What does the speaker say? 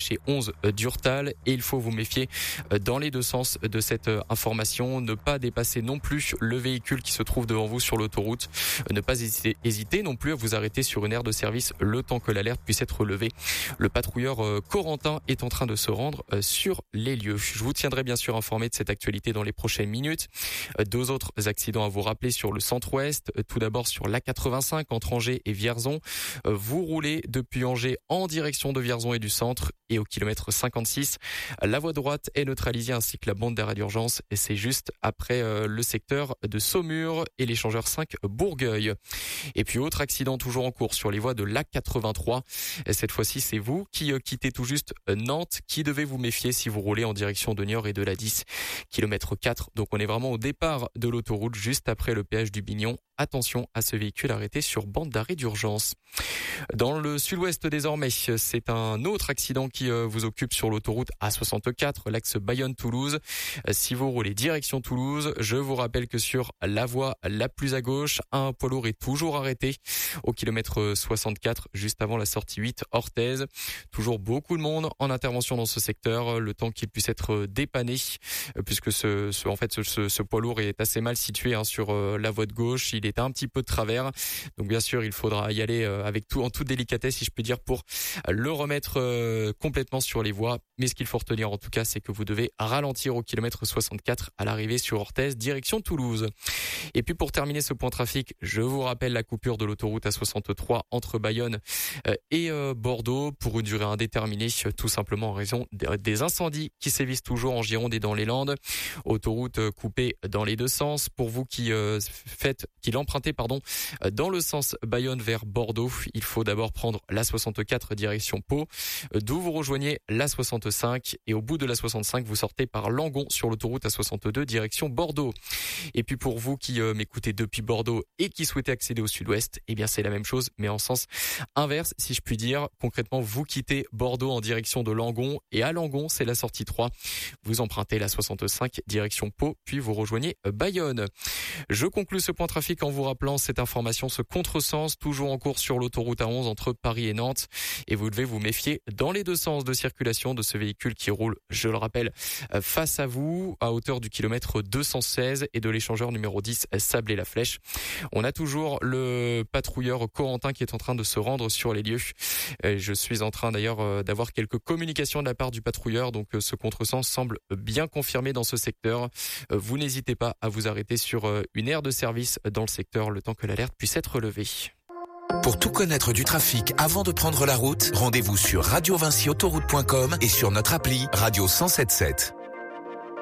chez 11 Durtal et il faut vous méfier dans les deux sens de cette information. Ne pas dépasser non plus le véhicule qui se trouve devant vous sur l'autoroute. Ne pas hésiter non plus à vous arrêter sur une aire de service le temps que l'alerte puisse être levée. Le patrouilleur Corentin est en train de se rendre sur les lieux. Je vous tiendrai bien sûr informé de cette actualité dans les prochaines minutes. Deux autres accidents à vous rappeler sur le centre-ouest. Tout d'abord sur l'A85 entre Angers et Vierzon. Vous roulez depuis Angers en direction de Vierzon et du centre et au kilomètre 56. La voie droite est neutralisée ainsi que la bande d'arrêt d'urgence et c'est juste après le secteur de Saumur et l'échangeur 5 Bourgueil. Et puis autre accident toujours en cours sur les voies de l'A83. Cette fois-ci, c'est vous qui quittez tout juste Nantes qui devez vous méfier si vous roulez en direction de Niort et de la 10 kilomètre 4. Donc on est vraiment au départ de l'autoroute juste après le péage du Bignon. Attention à ce véhicule arrêté sur bande d'arrêt d'urgence. Dans le sud-ouest désormais, c'est un autre accident qui vous occupe sur l'autoroute A64, l'axe Bayonne-Toulouse. Si vous roulez direction Toulouse, je vous rappelle que sur la voie la plus à gauche, un poids lourd est toujours arrêté au kilomètre 64, juste avant la sortie 8 Orthez. Toujours beaucoup de monde en intervention dans ce secteur, le temps qu'il puisse être dépanné, puisque ce poids lourd est assez mal situé sur la voie de gauche. Il est un petit peu de travers, donc bien sûr il faudra y aller en toute délicatesse si je puis dire pour le remettre complètement sur les voies. Mais ce qu'il faut retenir en tout cas, c'est que vous devez ralentir au kilomètre 64 à l'arrivée sur Orthez, direction Toulouse. Et puis pour terminer ce point trafic, je vous rappelle la coupure de l'autoroute A63 entre Bayonne et Bordeaux pour une durée indéterminée, tout simplement en raison des incendies qui sévissent toujours en Gironde et dans les Landes. Autoroute coupée dans les deux sens. Pour vous qui l'empruntez dans le sens Bayonne vers Bordeaux, il faut d'abord prendre la 64 direction Pau, d'où vous rejoignez la 65 et au bout de la 65 vous sortez par Langon sur l'autoroute A62 direction Bordeaux. Et puis pour vous qui m'écoutez depuis Bordeaux et qui souhaitez accéder au sud-ouest, eh bien c'est la même chose mais en sens inverse si je puis dire. Concrètement, vous quittez Bordeaux en direction de Langon et à Langon c'est la sortie 3. Vous empruntez la 65 direction Pau puis vous rejoignez Bayonne. Je conclus ce point trafic en vous rappelant cette information, ce contresens toujours en cours sur l'autoroute A11 entre Paris et Nantes et vous devez vous méfier dans les deux sens de circulation de ce véhicule qui roule, je le rappelle, face à vous à hauteur du kilomètre 216 et de l'échangeur numéro 10 Sablé-la-Flèche. On a toujours le patrouilleur Corentin qui est en train de se rendre sur les lieux. Je suis en train d'ailleurs d'avoir quelques communications de la part du patrouilleur, donc ce contresens semble bien confirmé dans ce secteur. Vous n'hésitez pas à vous arrêter sur une aire de service dans le secteur le temps que l'alerte puisse être levée. Pour tout connaître du trafic avant de prendre la route, rendez-vous sur radiovinciautoroute.com et sur notre appli Radio 107.7.